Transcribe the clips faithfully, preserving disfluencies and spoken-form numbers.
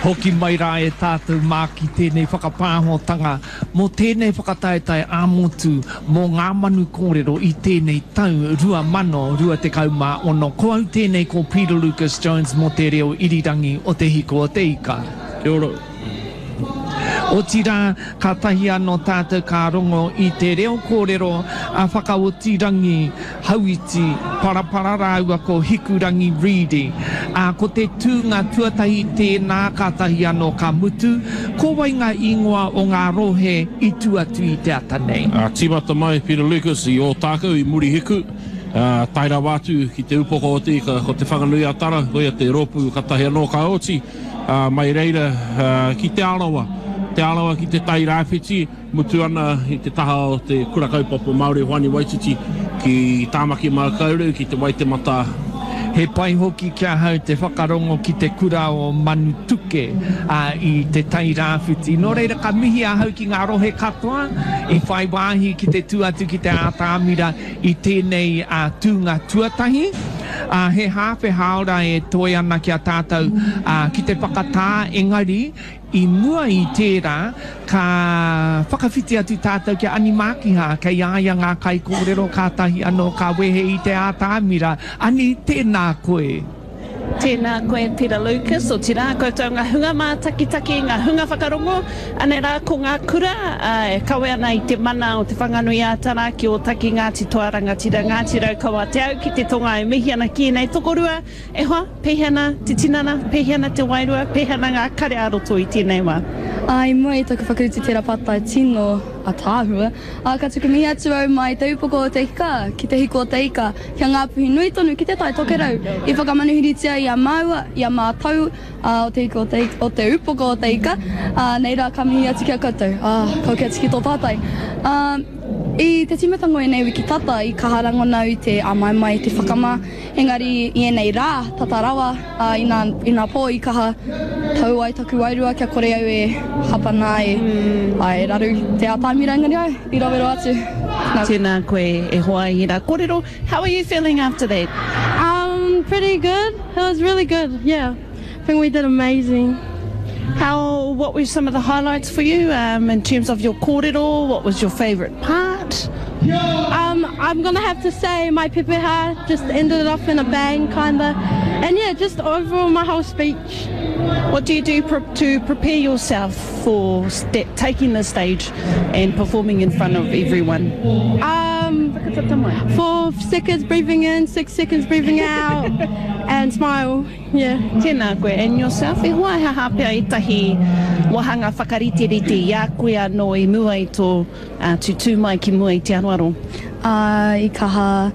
Hoki mai rā e tātou mā ki tēnei whakapāhotanga mō tēnei whakataetai āmotu mō ngā manu kōrero i tēnei tau rua mano rua te kaumā ono. Ko au tēnei ko Peter Lucas Jones mō te reo irirangi o te hiko o te ika. Kia ora. O tira ka tahi anō tātou ka rongo i te reo kōrero a whakaotirangi hauiti parapara rāua ko hikurangi Reedy. A ko te tūnga tuatahi tēnā ka tahi anō ka mutu, ko wainga ingoa o ngā rohe i tuatu i te ata nei. Uh, Tīmata mai Peter Lucas i o tākau i muri hiku. Uh, taira wātu ki te upoko o te ika, ko te whanganui atara, koia te ropu ka tahi anō ka oti. Uh, mai reira uh, ki te arawa. Te alawa ki te tai rāwhiti, mutu ana i te taha o te kura kaupapa Māori Whani Waititi ki Tāmaki Mākauru ki te Waitemata. He pai hoki kia hau te whakarongo ki te kura o Manutuke uh, i te tai rāwhiti. Nō reira ka mihi a hau ki ngā rohe katoa, i whai wāhi ki te tuatu ki te ātāmira i tēnei uh, tūnga tuatahi. Uh, he hāwhe haora e toi ana ki a tātou uh, ki te whakatā engari i mua i tērā ka whakawhiti atu tātou ki animākiha kei āia ngā kai kōrero kātahi anō ka wehe i te ātāmira. Ani tēnā koe. Tēnā koe Peter Lucas, o tira koutou ngā hunga mā takitaki, ngā hunga whakarongo, ane rā ko ngā kura, uh, e kawe ana i te mana o te whanganui ātara ki o taki Ngāti Toaranga tira, Ngāti Raukawa te au ki te tonga e mihi ana ki nei tokorua, e hoa, pehana te tinana, pehana te wairua, pehana ngā kare aroto i tēnei wā. Ai mua i taku whakauti tērā pata tino a tāhua. A ka tuku mihi atu au mai te upoko o te hika, ki te hiko o te ika, kia ngā puhi nui tonu ki te tai tokerau. I whakamanuhiritia i a maua, i a mātau uh, o, te hiko o, te, o te upoko o te ika. Uh, nei rā ka mihi atu kia koutou. Ah, kau kia tiki tō tātai. Uh, I te timatango e nei wiki tata i ka harangona i te amai mai te whakama. Engari i enei rā, tata rawa, uh, i, nā, i nā pō i kaha tau ai taku wairua kia kore au e hapana e mm. ai raru te ātāmira engari au, i rawero atu. No. Tēnā koe e hoa i rā kōrero. How are you feeling after that? Um, pretty good. It was really good, yeah. I think we did amazing. How, what were some of the highlights for you um, in terms of your kōrero? What was your favourite part? Um, I'm going to have to say my pepeha just ended it off in a bang, kind of. And yeah, just overall my whole speech. What do you do pre to prepare yourself for st taking the stage and performing in front of everyone? Um, four seconds breathing in, six seconds breathing out, and smile, yeah. Tēnā koe, and yourself, e hoa ha hapea i tahi wahanga whakaritiriti i a koe anō i mua i tō uh, tutu mai ki mua i te anuaro? Uh, I kaha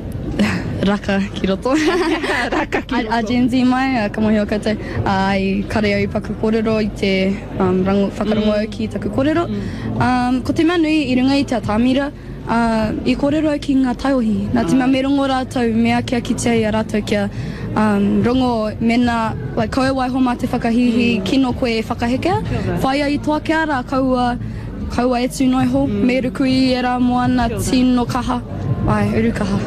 raka ki roto. Raka ki roto. A, a Gen Z mai, a ka mohi o koutou. Uh, I kare au paku kōrero i te um, rangu, whakarongo au ki taku kōrero. Mm. Um, ko te manui i runga i te atāmira, uh, i kōrero au ki ngā taiohi. Nā te mea me rongo rātou, mea kia ki te ai a rātou kia um, rongo mena, like, koe waiho mā te whakahihi, mm. kino koe e whakahekea. Whaia i toa kia rā, kaua, kaua e tū noi ho, mm. me ruku i e rā moana, tino kaha, ai, uru kaha.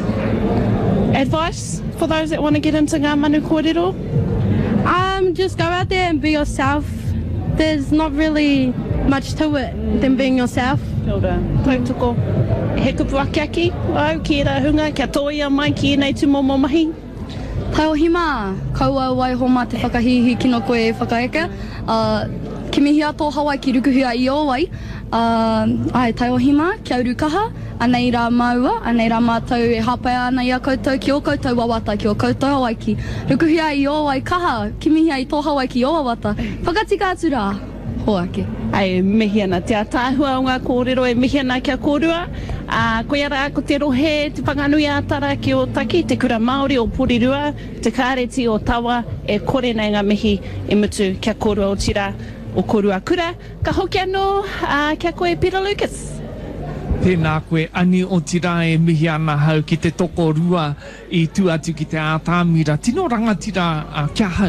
Advice for those that want to get into ngā manu kōrero? Um, just go out there and be yourself. There's not really much to it than being yourself. Kia ora. Tautoko, he kupu ake aki, au ki e rā hunga, kia toia mai ki e nei tumomo mahi? Tai o hima, kaua waiho mā te whakahihi kino koe e whakaeka. Uh, ki mihi ato Hawaii ki rukuhia i o wai. Uh, ai, tai o hima, kia uru kaha, anei rā maua, anei rā mātou e hapai ana i a koutou, ki o koutou wawata, ki o koutou Hawaii ki. Rukuhia i o wai kaha, ki mihi ai tō Hawaii ki o wawata. Whakatika atu rā, ho ake. Ai, mihi ana te atāhua o ngā kōrero, e mihi ana kia kōrua. Uh, koe ara ko te rohe, te whanganui ātara ki o taki, te kura Māori o Porirua, te kāreti o Tawa, e kore nei ngā mihi e mutu kia kōrua o tira o korua kura. Ka hoki anō, uh, kia koe Peter Lucas. Tēnā koe, ani o tira e mihi ana hau ki te toko rua i tu atu ki te ātāmira. Tino rangatira uh, kia hau.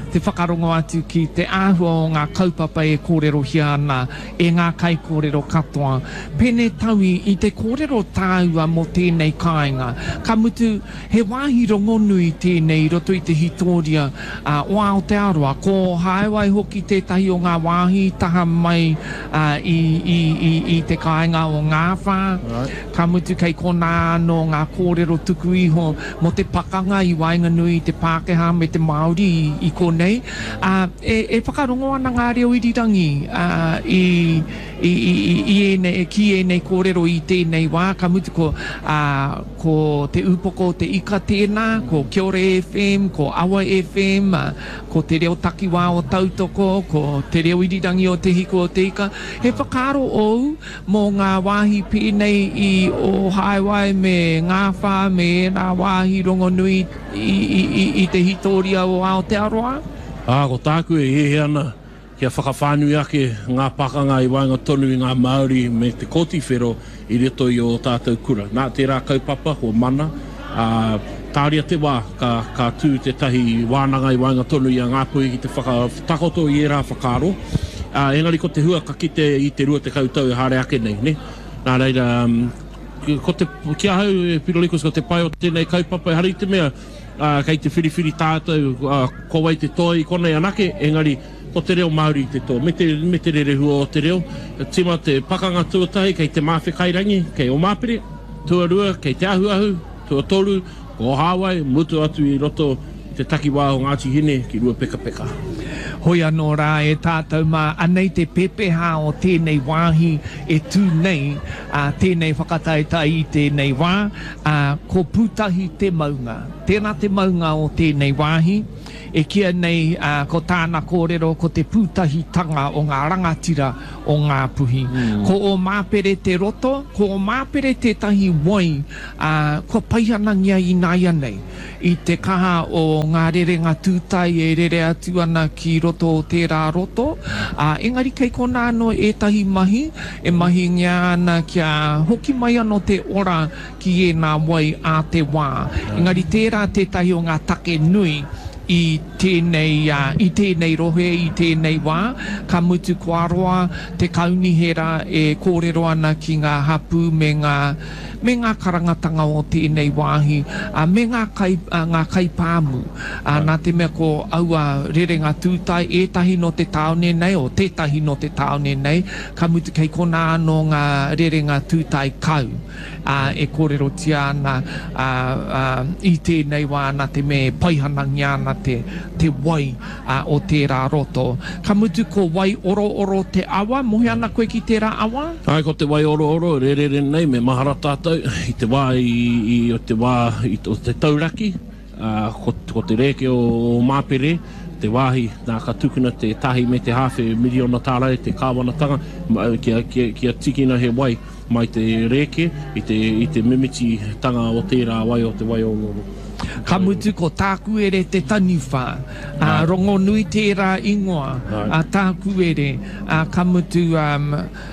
te whakarongo atu ki te āhua o ngā kaupapa e kōrero hia ana, e ngā kai kōrero katoa. Pene taui i te kōrero tāua mō tēnei kāinga. Ka mutu he wāhi rongonui tēnei roto i te hitoria uh, o Aotearoa. Ko haewai hoki tētahi o ngā wāhi taha mai uh, i, i, i, i te kāinga o ngāwha. Right. Ka mutu kei kona anō ngā kōrero tuku iho mo te pakanga i Wainganui, te Pākehā me te Māori i, i konei. Uh, e, e whakarongo ana ngā reo irirangi uh, i, i, i, i ene, ki e nei kōrero i tēnei wā. Ka mutu ko, uh, ko te upoko te ika tēnā, ko Kiore F M, ko Awa F M, uh, ko te reo takiwā o Tautoko, ko te reo irirangi o te hiko o te ika. He whakaro ou mō ngā wāhi pēnei i o Haewai me Ngāwha me nā wāhi rongonui i, i, i, i te hitoria o Aotearoa? Ah, ko tāku e hehe ana kia whakawhānui ake ngā pakanga i wainga tonu i ngā Māori me te kotiwhero i reto i o tātou kura. Nā tērā kaupapa o mana, uh, tāria te wā ka, ka tū te tahi wānanga i wainga tonu i a ngāpui ki te whakatakoto i e rā whakaro. Uh, engari ko te hua ka kite i te rua te kautau e hare ake nei, ne? Nā reira, um, ko te kia hau e Pirolikus ko te pai o tēnei kaupapa e hari te mea, Uh, kei te whiriwhiri tātou, uh, ko wai te toa i konei anake, engari ko te reo Māori te toa. Me te, me te rere hua o te reo, tima te pakanga tuatahi, kei te mawhi kairangi, kei o māpere, tuarua, kei te ahuahu, tuatoru, ko Hawaii, mutu atu i roto te takiwā o Ngāti Hine ki rua peka peka. Hoi anō rā e tātou mā, anei te pepeha o tēnei wāhi e tū nei, uh, tēnei whakataitai i tēnei wā, uh, ko pūtahi te maunga. Tēnā te maunga o tēnei wāhi, e kia nei uh, ko tāna kōrero ko te pūtahitanga o ngā rangatira o ngā puhi. Mm. Ko o māpere te roto, ko o māpere te tahi wai, uh, ko paihanangia i nāia nei. I te kaha o ngā rerenga tūtai e rere atu ana ki roto o tērā roto. Uh, engari kei kona anō e tahi mahi, e mahi ngia ana kia hoki mai anō te ora ki e nā wai a te wā. Engari tērā te tahi o ngā take nui, i tēnei, uh, i tēnei rohe, i tēnei wā, ka mutu koaroa, te kaunihera e kōrero ana ki ngā hapu me ngā, me ngā karangatanga o tēnei wāhi, uh, me ngā, kai, uh, ngā kaipāmu. Uh, nā te mea ko aua rerenga tūtai, e tahi no te taone nei, o te tahi no te taone nei, ka mutu kei kona anō ngā rerenga tūtai kau. Uh, e kōrero tia ana uh, uh, i tēnei wā nā te me paihanangi ana te, te wai uh, o tērā roto. Ka mutu ko wai oro oro te awa, mohi ana koe ki tērā awa? Ai, ko te wai oro oro, re re re nei, me mahara tātou, i te wā i, i o te wā i o te tauraki, uh, ko, ko te reke o, o māpere, te wāhi, nā ka tukuna te tahi me te hawhe miliona tārai, te kāwanatanga, kia, kia, kia tikina he wai mai te reke, i te, i te mimiti tanga o tērā wai o te wai o oro. Ka mutu ko tāku ere te taniwha, uh, rongo nui tērā ingoa, uh, tāku ere, uh, ka mutu um,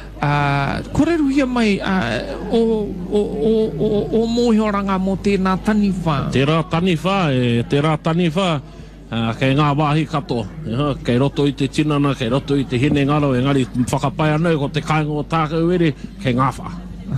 uh, koreruhia mai uh, o, o, o, o, o mōhioranga mo tēnā taniwha. Tērā taniwha, e, tērā taniwha, Uh, kei ngā wāhi kato, uh, kei roto i te tinana, kei roto i te hine ngaro, engari whakapai anau ko te kāinga o tākau ere, kei ngāwha.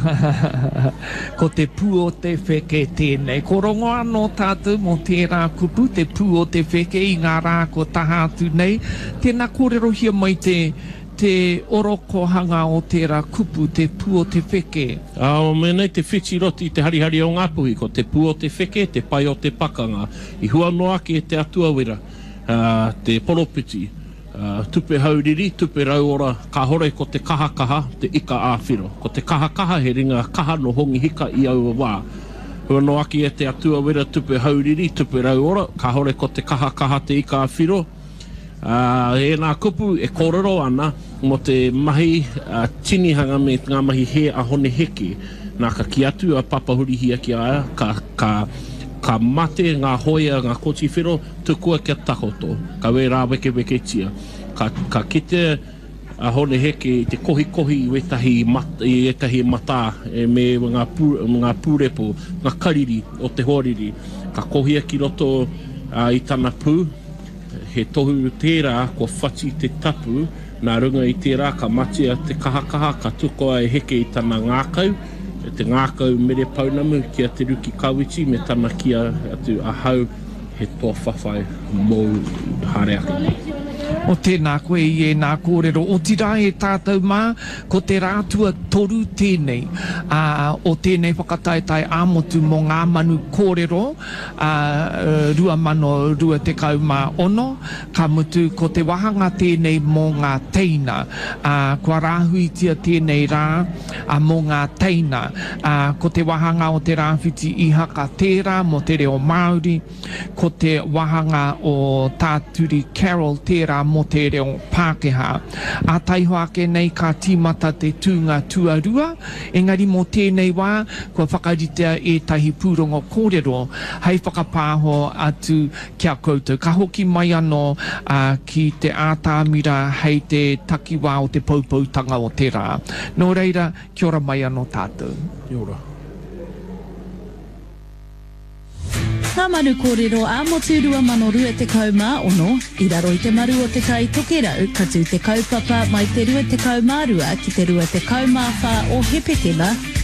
Ko te pū o te wheke tēnei. Ko rongo anō tātou mo tērā kupu, te pū o te wheke i ngā rā ko taha atu nei. Tēnā kōrerohia mai te te oroko hanga o tērā kupu, te pū o te wheke. Uh, me nei te whiti roti te harihari o Ngāpuhi, ko te pū o te wheke, te pai o te pakanga. I hua noa ke te atua wera, uh, te poropiti, uh, tupe hauriri, tupe rauora, ka hore ko te kaha kaha, te ika āwhiro. Ko te kaha kaha, he ringa kaha no hongi hika i aua wā. Hua noa ke te atua wera, tupe hauriri, tupe rauora, ka hore ko te kaha kaha, te ika āwhiro. Uh, e nā kupu e kōrero ana mo te mahi uh, tinihanga me ngā mahi he a hone heke nā ka ki atu a papahurihia ki aia ka, ka, ka mate ngā hoia ngā kotiwhero tukua kia takoto ka we rā weke weke tia ka, ka kite a hone heke i te kohi kohi i etahi mat, i etahi mata e me ngā, pū, ngā pūrepo ngā kariri o te horiri ka kohia ki roto uh, i tana pū he tohu tērā kua whati te tapu, nā runga i tērā ka matia te kahakaha, ka tukoa e heke i tana ngākau, e te ngākau mere paunamu kia te ruki kawiti, me tana kia atu ahau he toa whawhai mou hareaki. O tēnā koe i e nā kōrero. O tira e tātou mā, ko te rātua toru tēnei. Uh, o tēnei whakataetai āmotu mō ngā manu kōrero, uh, rua mano rua te kau mā ono, ka mutu ko te wahanga tēnei mō ngā teina. Uh, kua rāhuitia tēnei rā uh, mō ngā teina. Uh, ko te wahanga o te rāwhiti i haka tērā mō te reo Māori, ko te wahanga o tāturi Carol tērā mō te reo Pākehā. A taihoa ke nei ka tīmata te tūnga tuarua, engari mō tēnei wā, kua whakaritea e tahi pūrongo kōrero, hei whakapāho atu kia koutou. Ka hoki mai anō uh, ki te ātāmira hei te takiwā o te paupautanga o te rā. Nō reira, kia ora mai anō tātou. Kia ora. Nā manu kōrero āmotu rua mano rua te kaumā ono, i raro i te maru o te tai tokerau, ka tū te kaupapa mai te rua te kaumā rua ki te rua te kaumā whā o Hepetema,